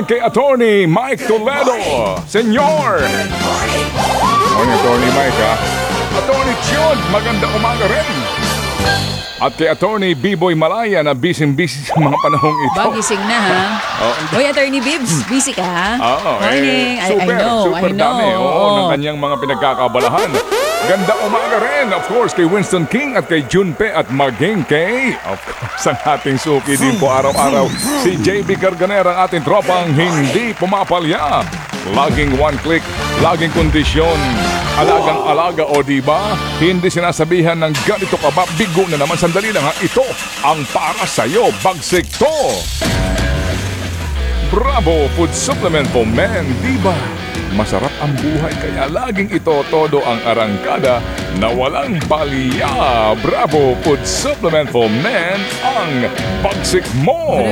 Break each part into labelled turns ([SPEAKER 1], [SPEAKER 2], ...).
[SPEAKER 1] morning kay Attorney Mike Toledo. Senyor! Morning, Attorney Mike, ha? Attorney Chod, maganda umaga rin. At kay Attorney B-Boy Malaya na busy-busy sa mga panahong ito.
[SPEAKER 2] Bagising na, ha? Hoy, Attorney Bibs, busy ka, ha? Morning.
[SPEAKER 1] Super dami ng kanyang mga pinagkakabalahan. Ganda umaga rin, of course, kay Winston King at kay Junpe at maging kay, of course, ang ating suki din po araw-araw, si JB Carganera, ang ating tropang hindi pumapalya. Laging one click, laging kondisyon, alagang-alaga o diba? Hindi sinasabihan ng ganito ka ba, bigo na naman, sandali lang ha, ito ang para sa'yo, bagsik to. Bravo Food Supplement for Men, diba? Masarap ang buhay kaya laging ito todo ang arangkada na walang palya. Bravo Food Supplement for Men, ang bagsik mo.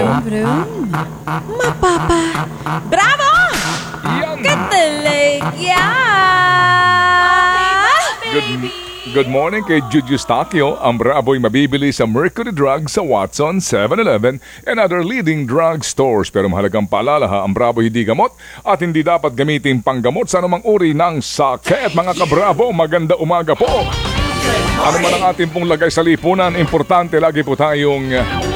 [SPEAKER 2] Mapapa. Bravo!
[SPEAKER 1] Yan.
[SPEAKER 2] Katalig!
[SPEAKER 1] Good morning kay Juju Stakio. Ang Bravo'y mabibili sa Mercury Drugs sa Watson, 7-Eleven and other leading drug stores. Pero mahalagang paalala ha, ang Bravo hindi gamot at hindi dapat gamitin panggamot sa anumang uri ng sakit. Mga ka-Bravo, maganda umaga po. Ano man ang ating pong lagay sa lipunan, importante lagi po tayong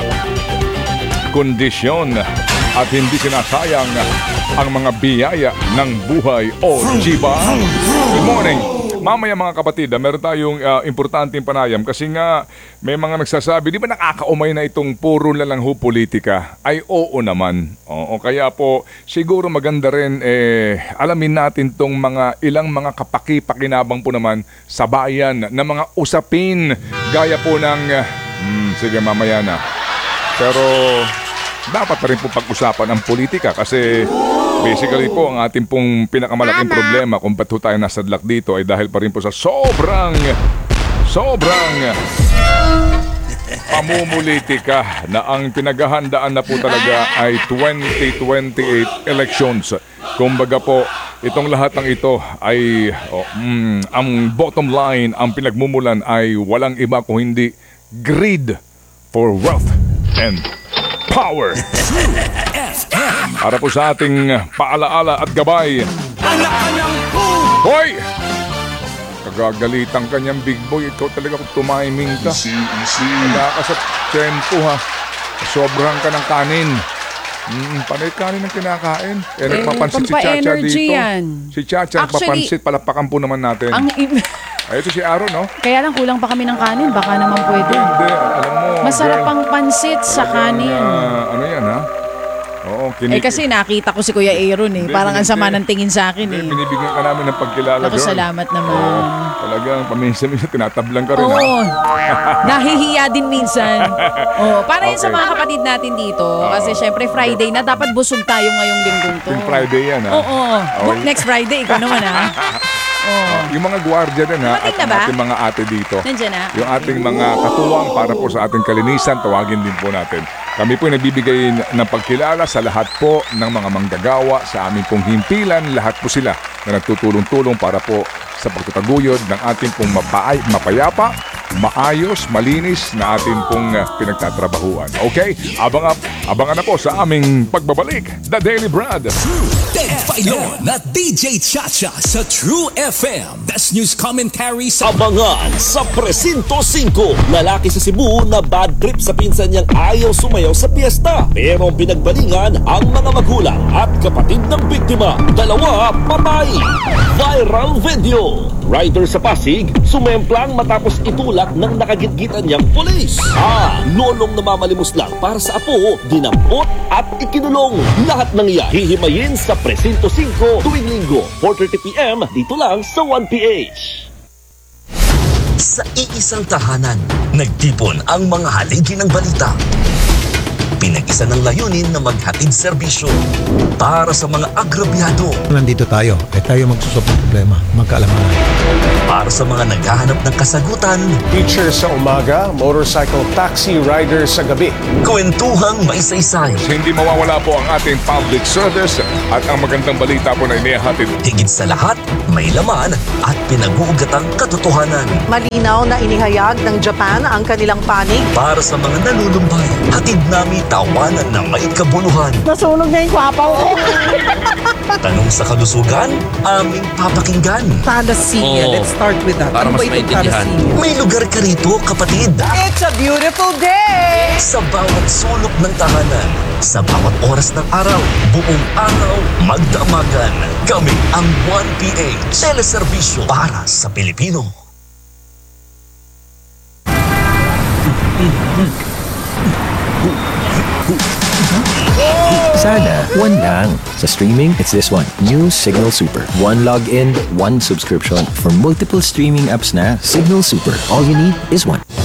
[SPEAKER 1] kondisyon at hindi sinasayang ang mga biyaya ng buhay o diba? Good morning. Mamaya mga kapatid, meron tayong importanteng panayam kasi nga may mga nagsasabi, di ba nakakaumay na itong puro na lang ho politika? Ay oo naman. Oo, kaya po siguro maganda rin alamin natin tong mga ilang mga kapaki-pakinabang po naman sa bayan na mga usapin gaya po ng, sige mamaya na. Pero dapat pa rin po pag-usapan ang politika kasi basically po, ang ating pong pinakamalaking problema kung ba't tayo nasadlak dito ay dahil pa rin po sa sobrang pamumulitika na ang pinaghahandaan na po talaga ay 2028 elections. Kumbaga po, itong lahat ng ito ay ang bottom line, ang pinagmumulan ay walang iba kung hindi greed for wealth and power. Para po sa ating paalaala at gabay. Hoy! Kagagalitan kanyang big boy. Ikaw talaga kung tumiming ka. Wala ka sa tempo ha. Sobrang ka ng kanin. Panay kanin ang kinakain. Nagpapansit si Chacha dito.
[SPEAKER 2] Yan.
[SPEAKER 1] Si Chacha nagpapansit. Palapakan po naman natin. Ay, ito si Aaron, no?
[SPEAKER 2] Kaya lang kulang pa kami ng kanin. Baka naman pwede.
[SPEAKER 1] Hindi, alam mo.
[SPEAKER 2] Masarap ang pansit sa kanin.
[SPEAKER 1] Ano yan, ha? Oo,
[SPEAKER 2] kasi nakita ko si Kuya Aaron eh. Parang ang sama ng tingin sa akin eh.
[SPEAKER 1] Binibigyan ka namin ng pagkilala.
[SPEAKER 2] Ako, salamat naman.
[SPEAKER 1] Talagang paminsan-minsan tinatablang ka rin.
[SPEAKER 2] Oo. Nahihiya din minsan. Para yun sa mga kapatid natin dito. Kasi syempre Friday na. Dapat busog tayo ngayong linggong to.
[SPEAKER 1] Yung Friday yan, ha?
[SPEAKER 2] Oo. Next Friday. Ikaw naman, ha?
[SPEAKER 1] Yung mga gwardiya din ha, at ating mga ate dito.
[SPEAKER 2] Nandiyan na.
[SPEAKER 1] Yung ating mga katuwang para po sa ating kalinisan, tawagin din po natin. Kami po nagbibigay ng pagkilala sa lahat po ng mga manggagawa sa aming pong himpilan. Lahat po sila na nagtutulong-tulong para po sa pagtataguyod ng ating pong mapayapa, maayos, malinis na ating pong pinagtatrabahuan. Okay? Abangan na po sa aming pagbabalik. The Daily Brad.
[SPEAKER 3] Ted Filon at DJ Chacha sa True FM. Best news commentary sa
[SPEAKER 4] Abangan sa Presinto 5. Lalaki sa Cebu na bad trip sa pinsan niyang ayaw sumayaw sa piyesta. Pero pinagbalingan ang mga magulang at kapatid ng biktima. Dalawa patay. Viral video. Rider sa Pasig, sumemplang matapos itulak ng nakagitgitan niyang pulis. Lolong namamalimos lang para sa apo, dinampot at ikinulong. Lahat ng iya hihimayin sa Presinto 5 tuwing linggo, 4:30 PM dito lang sa 1PH.
[SPEAKER 5] Sa iisang tahanan, nagtipon ang mga haligi ng balita. Pinag-isa ng layunin na maghatid serbisyo para sa mga agrabyado.
[SPEAKER 6] Nandito tayo, tayo magsusop ng problema, magkaalaman.
[SPEAKER 5] Para sa mga naghahanap ng kasagutan.
[SPEAKER 7] Teacher sa umaga, motorcycle taxi rider sa gabi.
[SPEAKER 5] Kwentuhang may saysay.
[SPEAKER 1] Hindi mawawala po ang ating public service at ang magandang balita po na inihahatid.
[SPEAKER 5] Higit sa lahat, may laman at pinag-uugatang katotohanan.
[SPEAKER 8] Malinaw na inihayag ng Japan ang kanilang panig.
[SPEAKER 5] Para sa mga nalulumbay, hatid namin tawanan na may kabuluhan.
[SPEAKER 8] Nasunog na yung kwapaw ko.
[SPEAKER 5] Tanong sa kalusugan, aming papakinggan.
[SPEAKER 8] Thalassemia. Let's start with that.
[SPEAKER 9] Para
[SPEAKER 8] Ano
[SPEAKER 9] mas
[SPEAKER 8] ba itong
[SPEAKER 9] maintindihan.
[SPEAKER 8] thalassemia?
[SPEAKER 5] May lugar ka rito, kapatid.
[SPEAKER 8] It's a beautiful day!
[SPEAKER 5] Sa bawat sulok ng tahanan, sa bawat oras ng araw, buong araw, magdamagan. Kami ang 1PH, teleserbisyo para sa Pilipino.
[SPEAKER 10] Sana, one lang. Sa streaming, it's this one. New Signal Super. One login, one subscription. For multiple streaming apps na, Signal Super. All you need is one.